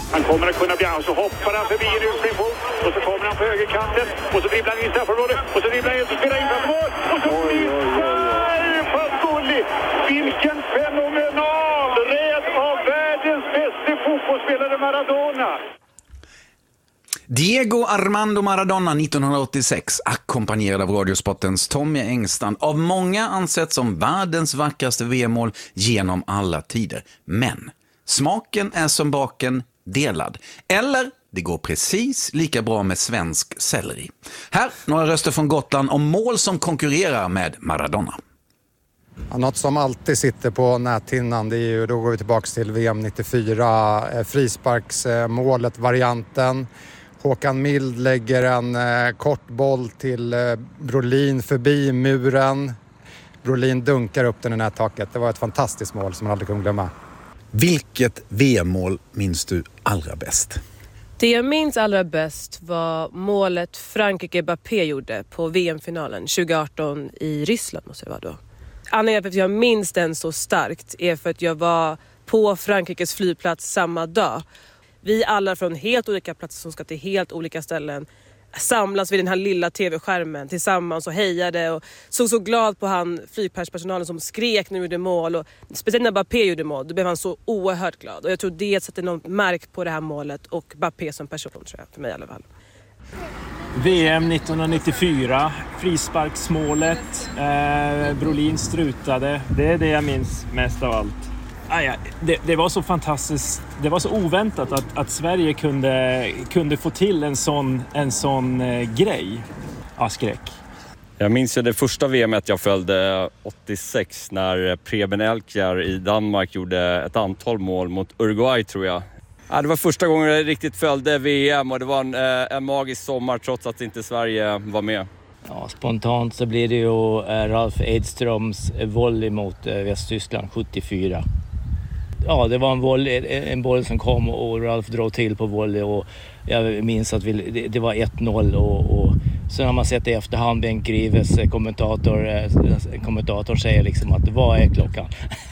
Han kommer att kunna bli av, så hoppar han förbi en utspring fot och så kommer han på högerkanten och så dribblar han in i straffområdet och så dribblar han in och spelar in fram mål och så missar Fasoli. Vilken fenomenal rädd av världens bästa fotbollsspelare Maradona. Diego Armando Maradona 1986, ackompanjerad av Radiosportens Tommy Engstrand, av många ansett som världens vackraste VM-mål genom alla tider. Men smaken är som baken delad. Eller det går precis lika bra med svensk selleri. Här några röster från Gotland om mål som konkurrerar med Maradona. Ja, något som alltid sitter på näthinnan, det är ju, då går vi tillbaka till VM 94, frisparksmålet, varianten. Håkan Mild lägger en kort boll till Brolin förbi muren. Brolin dunkar upp den i nättaket. Det var ett fantastiskt mål som man aldrig kunde glömma. Vilket VM-mål minns du allra bäst? Det jag minns allra bäst var målet Frankrike-Mbappé gjorde på VM-finalen 2018 i Ryssland, måste det vara då. Anledningen till att jag minns den så starkt är för att jag var på Frankrikes flygplats samma dag. Vi alla från helt olika platser som ska till helt olika ställen samlas vid den här lilla tv-skärmen tillsammans och hejade och såg så glad på han flygplatspersonalen som skrek när gjorde mål, och speciellt när Mbappé gjorde mål då blev han så oerhört glad, och jag tror det sätter något märk på det här målet och Mbappé som person, tror jag, för mig i alla fall. VM 1994, frisparksmålet, Brolin strutade, det är det jag minns mest av allt. Det var så fantastiskt, det var så oväntat att Sverige kunde få till en sån grej. Ja, skräck. Jag minns ju det första VM:et jag följde 86 när Preben Elkjær i Danmark gjorde ett antal mål mot Uruguay, tror jag. Ja, det var första gången jag riktigt följde VM och det var en magisk sommar trots att inte Sverige var med. Ja, spontant så blir det ju Ralf Edströms volley mot Västtyskland 74. Ja, det var en boll som kom och Ralf drog till på volley, och jag minns att det var 1-0 och sen har man sett i efterhand Bengt Grives kommentator säger liksom att vad är klockan?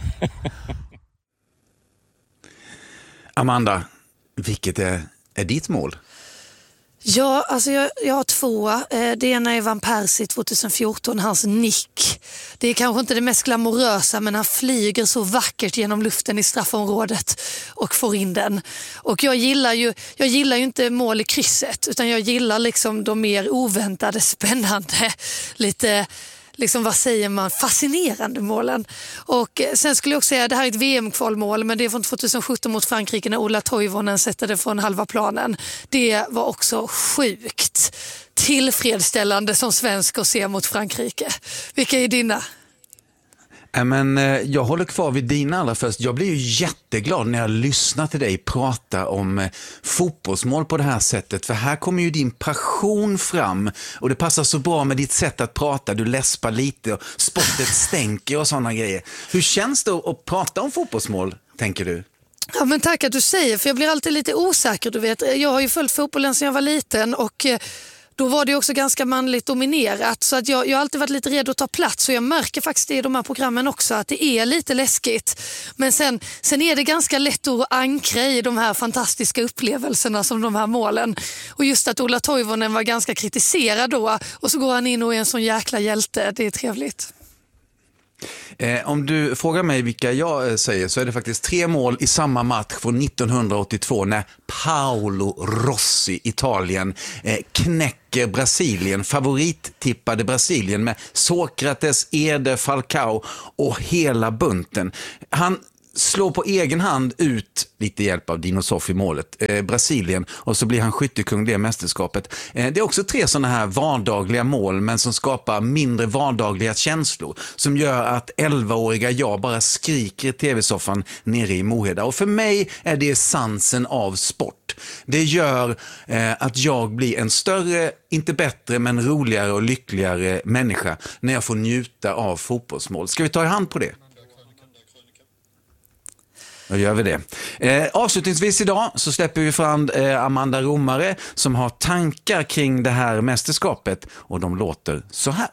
Amanda, vilket är ditt mål? Ja, alltså jag har två. Det ena är Van Persie 2014, hans nick. Det är kanske inte det mest glamorösa, men han flyger så vackert genom luften i straffområdet och får in den. Och jag gillar ju inte mål i krysset, utan jag gillar liksom de mer oväntade, spännande, lite liksom, vad säger man, fascinerande målen. Och sen skulle jag också säga, det här är ett VM-kvalmål, men det är från 2017 mot Frankrike när Ola Toivonen sätter det från halva planen. Det var också sjukt tillfredsställande som svensk att se mot Frankrike. Vilka är dina? Men jag håller kvar vid dina allra först. Jag blir ju jätteglad när jag lyssnar till dig prata om fotbollsmål på det här sättet. För här kommer ju din passion fram. Och det passar så bra med ditt sätt att prata. Du läspar lite och spottet stänker och sådana grejer. Hur känns det att prata om fotbollsmål, tänker du? Ja, men tack att du säger, för jag blir alltid lite osäker, du vet. Jag har ju följt fotbollen sedan jag var liten och då var det också ganska manligt dominerat, så att jag har alltid varit lite redo att ta plats, och jag märker faktiskt i de här programmen också att det är lite läskigt. Men sen är det ganska lätt att ankra i de här fantastiska upplevelserna som de här målen. Och just att Ola Toivonen var ganska kritiserad då, och så går han in och är en sån jäkla hjälte, det är trevligt. Om du frågar mig vilka jag säger, så är det faktiskt 3 mål i samma match från 1982 när Paolo Rossi, Italien, knäcker Brasilien, favorittippade Brasilien med Sokrates, Eder, Falcao och hela bunten. Han slår på egen hand ut, lite hjälp av Dino Zoff i målet, Brasilien, och så blir han skyttekung det mästerskapet. Det är också 3 sådana här vardagliga mål, men som skapar mindre vardagliga känslor, som gör att 11-åriga jag bara skriker i tv-soffan nere i Moheda. Och för mig är det essensen av sport. Det gör att jag blir en större, inte bättre, men roligare och lyckligare människa när jag får njuta av fotbollsmål. Ska vi ta i hand på det? Då gör vi det. Avslutningsvis idag så släpper vi fram Amanda Romare som har tankar kring det här mästerskapet, och de låter så här.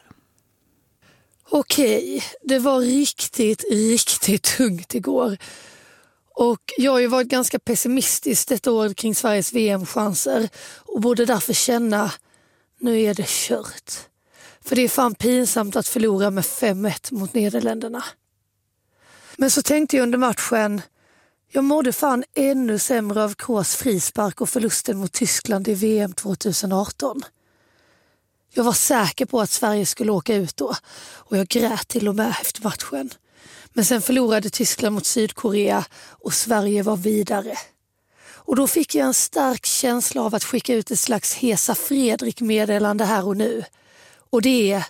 Okej, det var riktigt tungt igår. Och jag har ju varit ganska pessimistisk ett år kring Sveriges VM-chanser och borde därför känna, nu är det kört. För det är fan pinsamt att förlora med 5-1 mot Nederländerna. Men så tänkte jag under matchen, jag mådde fan ännu sämre av Kås frispark och förlusten mot Tyskland i VM 2018. Jag var säker på att Sverige skulle åka ut då och jag grät till och med efter matchen. Men sen förlorade Tyskland mot Sydkorea och Sverige var vidare. Och då fick jag en stark känsla av att skicka ut ett slags Hesa Fredrik-meddelande här och nu. Och det är,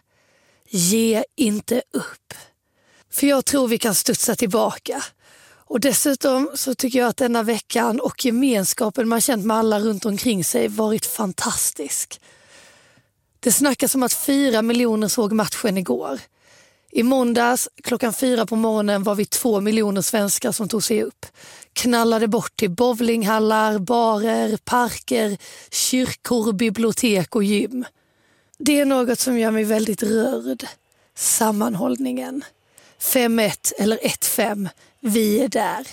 ge inte upp. För jag tror vi kan studsa tillbaka. Och dessutom så tycker jag att denna veckan och gemenskapen man känt med alla runt omkring sig varit fantastisk. Det snackas om att 4 miljoner såg matchen igår. I måndags klockan 4 på morgonen var vi 2 miljoner svenskar som tog sig upp. Knallade bort till bowlinghallar, barer, parker, kyrkor, bibliotek och gym. Det är något som gör mig väldigt rörd. Sammanhållningen. 5-1 eller 1-5, vi är där.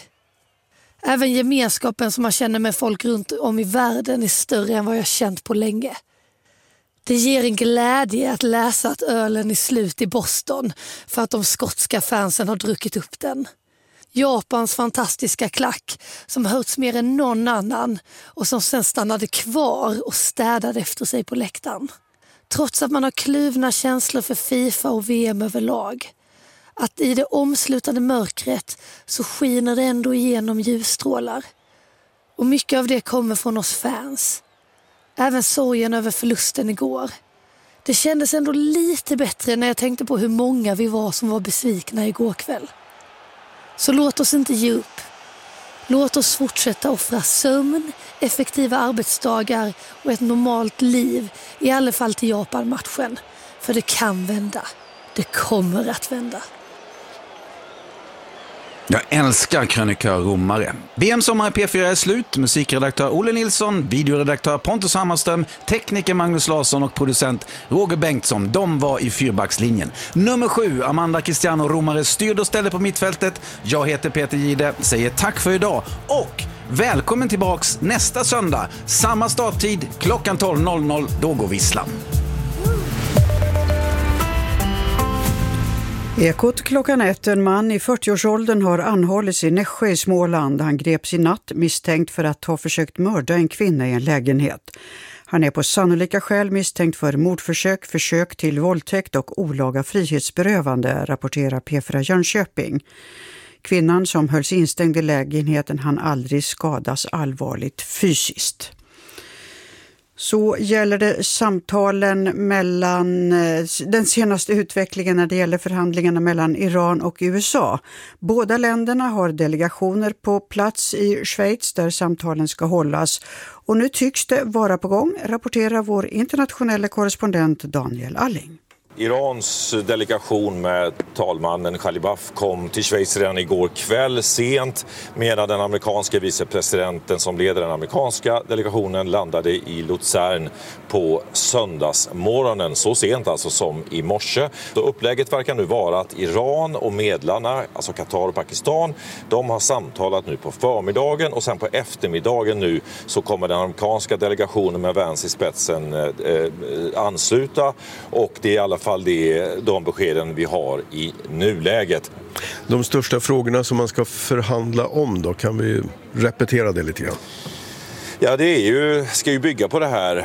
Även gemenskapen som man känner med folk runt om i världen är större än vad jag känt på länge. Det ger en glädje att läsa att ölen är slut i Boston för att de skotska fansen har druckit upp den. Japans fantastiska klack som hörts mer än någon annan och som sen stannade kvar och städade efter sig på läktaren. Trots att man har kluvna känslor för FIFA och VM överlag. Att i det omslutande mörkret så skiner det ändå igenom ljusstrålar. Och mycket av det kommer från oss fans. Även sorgen över förlusten igår. Det kändes ändå lite bättre när jag tänkte på hur många vi var som var besvikna igår kväll. Så låt oss inte ge upp. Låt oss fortsätta offra sömn, effektiva arbetsdagar och ett normalt liv, i alla fall till Japan-matchen. För det kan vända. Det kommer att vända. Jag älskar krönikör Romare. VM-sommar i P4 är slut. Musikredaktör Olle Nilsson, videoredaktör Pontus Hammarström, tekniker Magnus Larsson och producent Roger Bengtsson. De var i fyrbackslinjen. Nummer 7, Amanda Cristiano Romare, styrde och ställde på mittfältet. Jag heter Peter Gide, säger tack för idag och välkommen tillbaks nästa söndag. Samma starttid, klockan 12.00, då går visslan. Ekot klockan 1. En man i 40-årsåldern har anhållits i Nässjö i Småland. Han greps i natt misstänkt för att ha försökt mörda en kvinna i en lägenhet. Han är på sannolika skäl misstänkt för mordförsök, försök till våldtäkt och olaga frihetsberövande, rapporterar P4 Jönköping. Kvinnan som hölls instängd i lägenheten hann aldrig skadas allvarligt fysiskt. Så gäller det samtalen mellan den senaste utvecklingen när det gäller förhandlingarna mellan Iran och USA. Båda länderna har delegationer på plats i Schweiz där samtalen ska hållas. Och nu tycks det vara på gång, rapporterar vår internationella korrespondent Daniel Alling. Irans delegation med talmannen Khalibaf kom till Schweiz redan igår kväll sent, medan den amerikanska vicepresidenten som leder den amerikanska delegationen landade i Luzern på söndagsmorgonen, så sent alltså som i morse. Så upplägget verkar nu vara att Iran och medlarna, alltså Qatar och Pakistan, de har samtalat nu på förmiddagen och sen på eftermiddagen nu så kommer den amerikanska delegationen med Vance i spetsen ansluta, och det är i alla fall de beskeden vi har i nuläget. De största frågorna som man ska förhandla om då, kan vi repetera det lite grann? Ja, det ska ju bygga på det här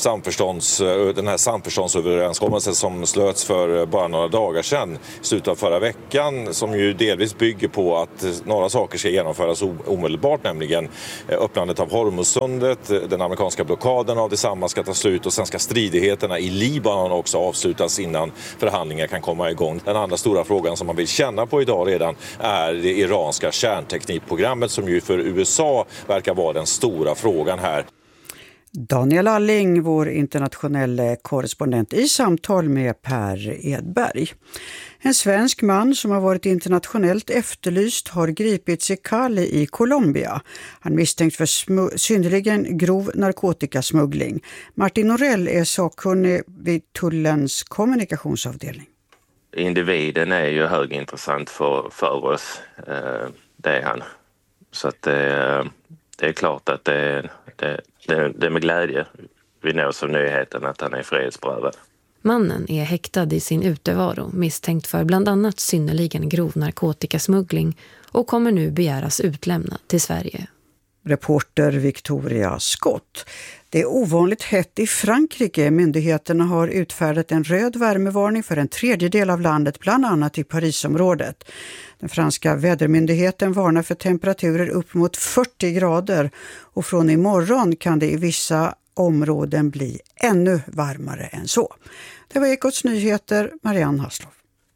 den här samförståndsöverenskommelsen som slöts för bara några dagar sedan, i slutet av förra veckan, som ju delvis bygger på att några saker ska genomföras omedelbart, nämligen öppnandet av Hormuzsundet, den amerikanska blockaden av detsamma ska ta slut och sen ska stridigheterna i Libanon också avslutas innan förhandlingar kan komma igång. Den andra stora frågan som man vill känna på idag redan är det iranska kärnteknikprogrammet som ju för USA verkar vara den stora frågan här. Daniel Alling, vår internationella korrespondent, i samtal med Per Edberg. En svensk man som har varit internationellt efterlyst har gripits i Cali i Colombia. Han misstänkt för synnerligen grov narkotikasmuggling. Martin Norell är sakkunnig vid Tullens kommunikationsavdelning. Individen är ju högintressant för oss, det är han. Så att det är klart att det är med glädje vi nås av nyheten att han är frihetsberövad. Mannen är häktad i sin utevaro, misstänkt för bland annat synnerligen grov narkotikasmuggling och kommer nu begäras utlämnad till Sverige. Reporter Victoria Scott. Det är ovanligt hett i Frankrike. Myndigheterna har utfärdat en röd värmevarning för en tredjedel av landet, bland annat i Parisområdet. Den franska vädermyndigheten varnar för temperaturer upp mot 40 grader och från imorgon kan det i vissa områden bli ännu varmare än så. Det var Ekots nyheter, Marianne Hasslov.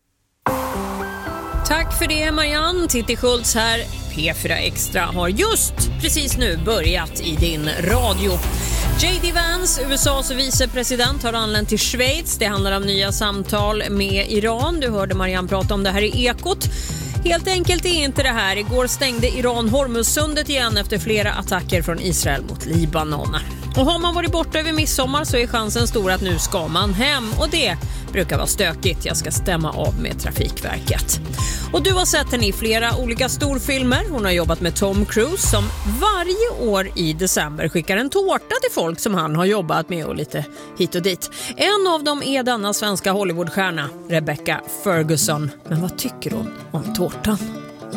Tack för det, Marianne. Titti Schultz här. P4 Extra har just precis nu börjat i din radio. J.D. Vance, USAs vicepresident, har anlänt till Schweiz. Det handlar om nya samtal med Iran. Du hörde Marianne prata om det här i Ekot. Helt enkelt är inte det här. Igår stängde Iran Hormuzsundet igen efter flera attacker från Israel mot Libanon. Och har man varit borta över midsommar så är chansen stor att nu ska man hem. Och det brukar vara stökigt. Jag ska stämma av med Trafikverket. Och du har sett henne i flera olika storfilmer. Hon har jobbat med Tom Cruise som varje år i december skickar en tårta till folk som han har jobbat med och lite hit och dit. En av dem är denna svenska Hollywoodstjärna, Rebecca Ferguson. Men vad tycker hon om tårtan?